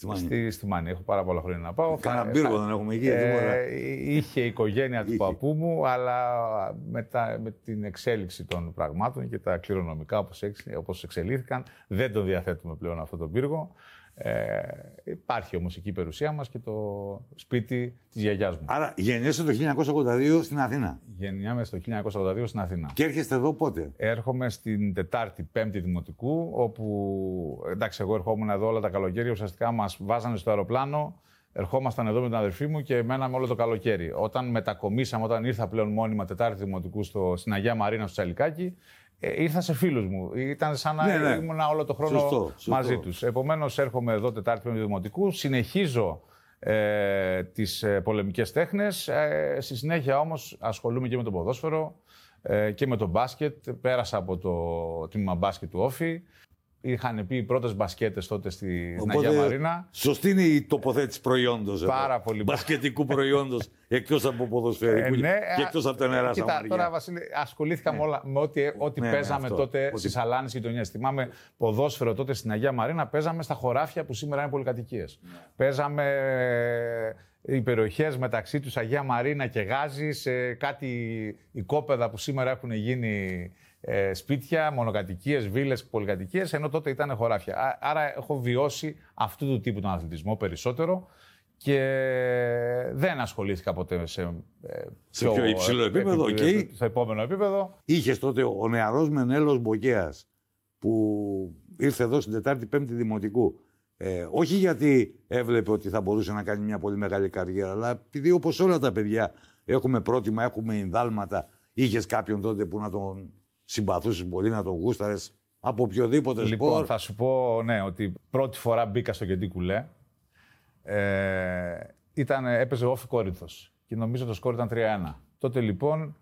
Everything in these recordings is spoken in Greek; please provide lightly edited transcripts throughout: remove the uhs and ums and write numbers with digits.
Στη Μάνη. Έχω πάρα πολλά χρόνια να πάω. Κάνα πύργο δεν έχουμε εκεί. Είχε η οικογένεια του παππού μου, αλλά με την εξέλιξη των πραγμάτων και τα κληρονομικά όπως εξελίχθηκαν, δεν τον διαθέτουμε πλέον αυτό τον πύργο. Υπάρχει όμως εκεί η περιουσία μας και το σπίτι της γιαγιάς μου. Άρα γεννιέσαι το 1982 στην Αθήνα. Γεννιάμαι στο 1982 στην Αθήνα. Και έρχεστε εδώ πότε? Έρχομαι στην Τετάρτη, Πέμπτη Δημοτικού, όπου εντάξει, εγώ ερχόμουν εδώ όλα τα καλοκαίρια. Ουσιαστικά μας βάζανε στο αεροπλάνο, ερχόμασταν εδώ με την αδερφή μου και μέναμε όλο το καλοκαίρι. Όταν μετακομίσαμε, όταν ήρθα πλέον μόνιμα Τετάρτη Δημοτικού στην Αγία Μαρίνα στο Τσαλικάκι, ήρθα σε φίλους μου. Ήταν σαν να ήμουν όλο το χρόνο μαζί τους. Επομένως, έρχομαι εδώ Τετάρτη Πέμπτη Δημοτικού, συνεχίζω τις πολεμικές τέχνες. Στη συνέχεια όμως ασχολούμαι και με το ποδόσφαιρο και με το μπάσκετ. Πέρασα από το τμήμα μπάσκετ του Όφη. Είχαν πει οι πρώτες μπασκέτες τότε στην Αγία Μαρίνα. Σωστή είναι η τοποθέτηση προϊόντος. Πάρα πολύ. Μπασκετικού προϊόντος, εκτός από ποδοσφαιρικού και εκτός από τα νερά Σαμαριά. Τώρα, Βασίλη, ασχολήθηκα με ό,τι παίζαμε τότε στις Αλάνες γειτονιές. Θυμάμαι ποδόσφαιρο τότε στην Αγία Μαρίνα, παίζαμε στα χωράφια που σήμερα είναι πολυκατοικίες. Παίζαμε οι περιοχές μεταξύ τους Αγία Μαρίνα και Γάζη, σε κάτι οικόπεδα που σήμερα έχουν γίνει σπίτια, μονοκατοικίες, βίλες, πολυκατοικίες, ενώ τότε ήταν χωράφια. Άρα έχω βιώσει αυτού του τύπου τον αθλητισμό περισσότερο και δεν ασχολήθηκα ποτέ σε πιο υψηλό επίπεδο. Στο επόμενο επίπεδο. Είχες τότε ο νεαρός Μενέλος Μποκέας που ήρθε εδώ στην Τετάρτη Πέμπτη Δημοτικού. Όχι γιατί έβλεπε ότι θα μπορούσε να κάνει μια πολύ μεγάλη καριέρα, αλλά επειδή όπως όλα τα παιδιά έχουμε πρότιμα, έχουμε ενδάλματα, είχες κάποιον τότε που να τον συμπαθούσες πολύ, να τον γούσταρες από οποιοδήποτε σπορ? Λοιπόν, θα σου πω ότι πρώτη φορά μπήκα στο Κεντή Κουλέ. Έπαιζε Όφη Κόρινθος και νομίζω το σκορ ήταν 3-1. Τότε λοιπόν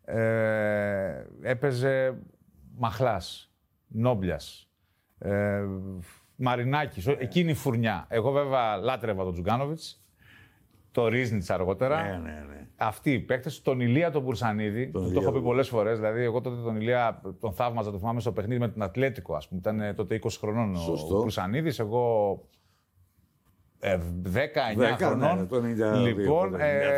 έπαιζε Μαχλάς, Νόμπλιας, Μαρινάκης, εκείνη η φουρνιά. Εγώ βέβαια λάτρευα τον Τζουγκάνοβιτς, το Ρίζνιτς αργότερα. Ναι. Αυτοί οι παίκτες, τον Ηλία τον Μπουρσανίδη, το έχω πει πολλές φορές. Δηλαδή, εγώ τότε τον Ηλία τον θαύμαζα, το θυμάμαι στο παιχνίδι με την Ατλέτικο, ας πούμε. Ήταν τότε 20 χρονών ο Μπουρσανίδης, εγώ 19 χρονών. Λοιπόν,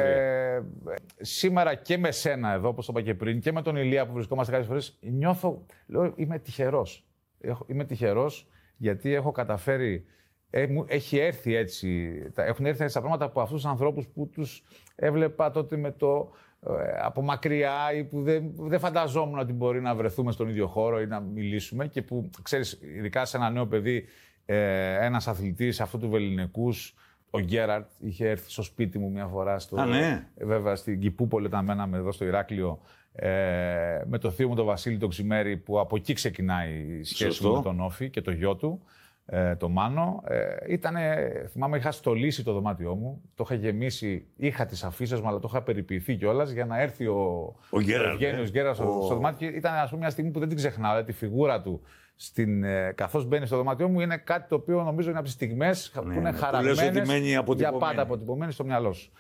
σήμερα και με σένα εδώ, όπως το είπα και πριν, και με τον Ηλία που βρισκόμαστε κάποιες φορές, νιώθω, λέω, είμαι τυχερός. Είμαι τυχερός γιατί έχω καταφέρει. Έχουν έρθει έτσι τα πράγματα από αυτούς τους ανθρώπους που τους έβλεπα τότε από μακριά ή που δεν φανταζόμουν ότι μπορεί να βρεθούμε στον ίδιο χώρο ή να μιλήσουμε και που, ξέρεις, ειδικά σε ένα νέο παιδί, ένας αθλητής αυτού του βεληνικούς, ο Γκέραρτ, είχε έρθει στο σπίτι μου μια φορά, βέβαια στην Κηπούπολη, όταν μέναμε εδώ στο Ηράκλειο, με το θείο μου τον Βασίλη τον Ξημέρη, που από εκεί ξεκινάει η σχέση μου με τον Όφη και το γιο του. Το Μάνο. Θυμάμαι, είχα στολίσει το δωμάτιό μου, το είχα γεμίσει, είχα τις αφίσες μου, αλλά το είχα περιποιηθεί κιόλας για να έρθει ο Ευγένιος Γκέρας στο δωμάτιο. Ήταν, ας πούμε, μια στιγμή που δεν την ξεχνάω, τη φιγούρα του καθώς μπαίνει στο δωμάτιό μου, είναι κάτι το οποίο νομίζω είναι από τις στιγμές που είναι χαραγμένες για πάντα αποτυπωμένες στο μυαλό σου.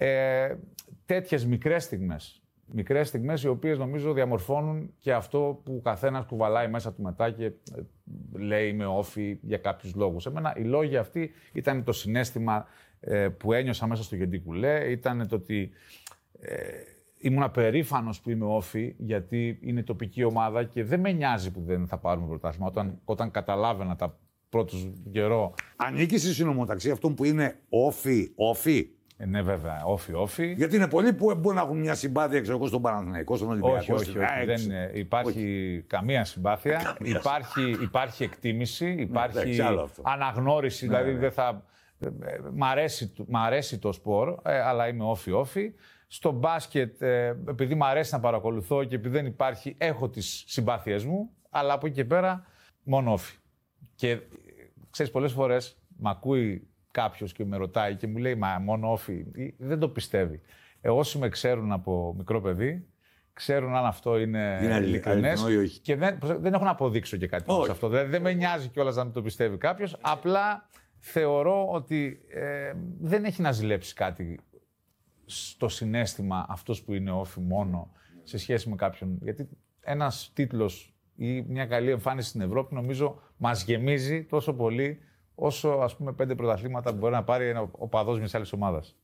Τέτοιες μικρές στιγμές οι οποίες νομίζω διαμορφώνουν και αυτό που ο καθένας κουβαλάει μέσα του μετά και λέει είμαι Όφη για κάποιους λόγους. Εμένα οι λόγοι αυτοί ήταν το συναίσθημα που ένιωσα μέσα στο Κεντή Κουλέ, ήταν το ότι ήμουν περήφανος που είμαι Όφη, γιατί είναι τοπική ομάδα και δεν με νοιάζει που δεν θα πάρουμε πρωτάθλημα. Όταν καταλάβαινα τα πρώτους καιρό. Ανήκει στη συνομοταξία αυτών που είναι Όφη. Ναι, βέβαια, Όφη. Γιατί είναι πολλοί που μπορεί να έχουν μια συμπάθεια, ξέρω εγώ, στον Παναθηναϊκό, στον Ολυμπιακό. Όχι. Δεν υπάρχει καμία συμπάθεια. Υπάρχει εκτίμηση, υπάρχει αναγνώριση. Δηλαδή, δεν θα. Μ' αρέσει το σπορ, αλλά είμαι Όφη. Στο μπάσκετ, επειδή μ' αρέσει να παρακολουθώ και επειδή δεν υπάρχει, έχω τις συμπάθειές μου, αλλά από εκεί και πέρα μόνο Όφη. Και ξέρεις, πολλές φορές μ' ακούει κάποιος και με ρωτάει και μου λέει «Μα μόνο Όφη», δεν το πιστεύει. Όσοι με ξέρουν από μικρό παιδί, ξέρουν αν αυτό είναι ειλικρινές και δεν έχω να αποδείξω και κάτι σε αυτό. Δεν με νοιάζει κιόλας να μην το πιστεύει κάποιος. Απλά θεωρώ ότι δεν έχει να ζηλέψει κάτι στο συναίσθημα αυτός που είναι Όφη μόνο σε σχέση με κάποιον. Γιατί ένας τίτλος ή μια καλή εμφάνιση στην Ευρώπη νομίζω μας γεμίζει τόσο πολύ όσο ας πούμε 5 πρωταθλήματα που μπορεί να πάρει ο παδός μιας άλλης ομάδας.